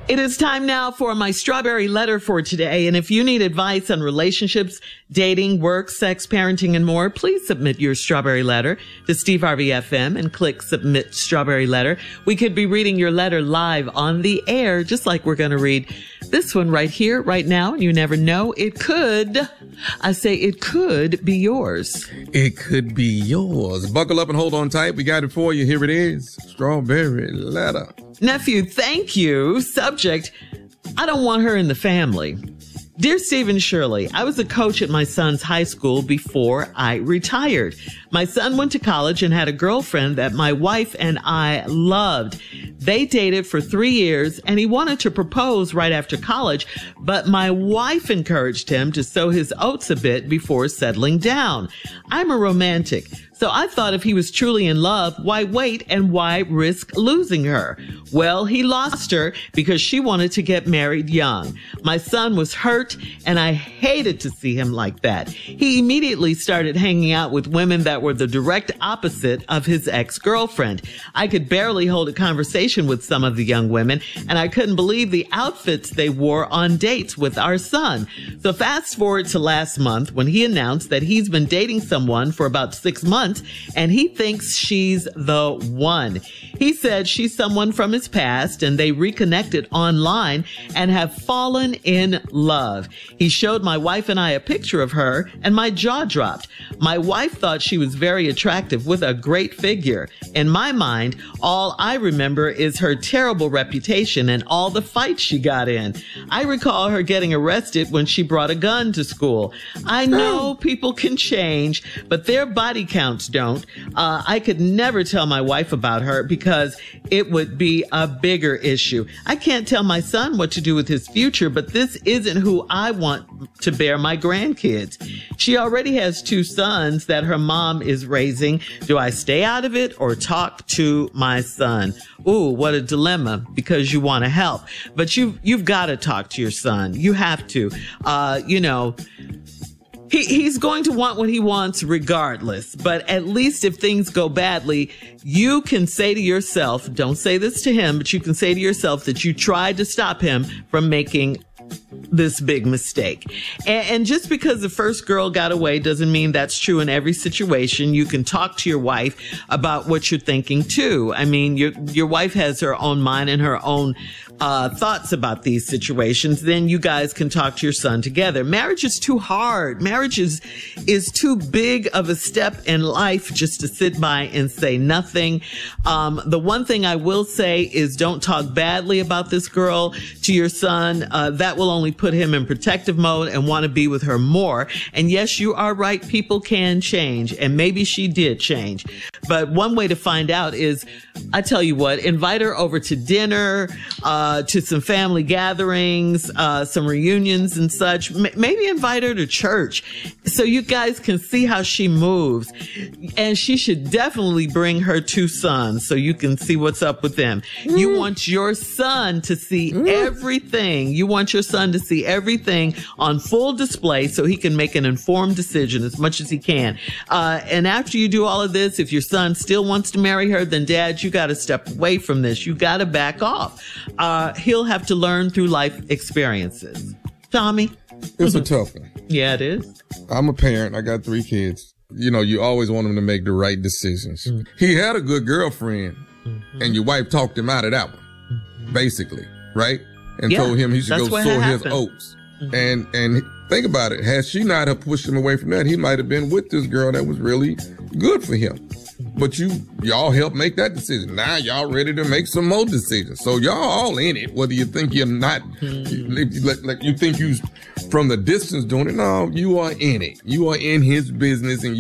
It is time now for my strawberry letter for today. And if you need advice on relationships, dating, work, sex, parenting, and more, please submit your strawberry letter to Steve Harvey FM and click submit strawberry letter. We could be reading your letter live on the air, just like we're going to read this one right here, right now. And you never know. It could be yours. It could be yours. Buckle up and hold on tight. We got it for you. Here it is. Strawberry letter. Nephew, thank you. Subject, I don't want her in the family. Dear Steve and Shirley, I was a coach at my son's high school before I retired. My son went to college and had a girlfriend that my wife and I loved. They dated for 3 years and he wanted to propose right after college, but my wife encouraged him to sow his oats a bit before settling down. I'm a romantic, so I thought if he was truly in love, why wait and why risk losing her? Well, he lost her because she wanted to get married young. My son was hurt and I hated to see him like that. He immediately started hanging out with women that were the direct opposite of his ex-girlfriend. I could barely hold a conversation with some of the young women, and I couldn't believe the outfits they wore on dates with our son. So fast forward to last month when he announced that he's been dating someone for about 6 months and he thinks she's the one. He said she's someone from his past and they reconnected online and have fallen in love. He showed my wife and I a picture of her and my jaw dropped. My wife thought she was very attractive with a great figure. In my mind, all I remember is her terrible reputation and all the fights she got in. I recall her getting arrested when she brought a gun to school. I know people can change, but their body counts don't. I could never tell my wife about her because it would be a bigger issue. I can't tell my son what to do with his future, but this isn't who I want to bear my grandkids. She already has 2 sons that her mom is raising. Do I stay out of it or talk to my son? Ooh, what a dilemma, because you want to help, but you've got to talk to your son. You have to, He's going to want what he wants regardless, but at least if things go badly, you can say to yourself, don't say this to him, but you can say to yourself that you tried to stop him from making this big mistake. And just because the first girl got away doesn't mean that's true in every situation. You can talk to your wife about what you're thinking too. I mean, your wife has her own mind and her own thoughts about these situations. Then you guys can talk to your son together. Marriage is too hard. Marriage is too big of a step in life just to sit by and say nothing. The one thing I will say is don't talk badly about this girl to your son. That will only put him in protective mode and want to be with her more. And yes, you are right. People can change, and maybe she did change. But one way to find out is, I tell you what, invite her over to dinner, to some family gatherings, some reunions and such. Maybe invite her to church so you guys can see how she moves. And she should definitely bring her 2 sons so you can see what's up with them. You want your son to see everything. You want your son to see everything on full display so he can make an informed decision as much as he can. And after you do all of this, if your son still wants to marry her, then Dad, you got to step away from this. You got to back off. He'll have to learn through life experiences. Tommy? It's a tough one. Yeah, it is. I'm a parent. I got 3 kids. You know, you always want them to make the right decisions. He had a good girlfriend, and your wife talked him out of that one, basically, right? And told him he should go sow his oats. And think about it. Had she not have pushed him away from that, he might have been with this girl that was really good for him. But y'all helped make that decision. Now y'all ready to make some more decisions. So y'all all in it, whether you think you're not, like you think you from the distance doing it. No, you are in it. You are in his business, and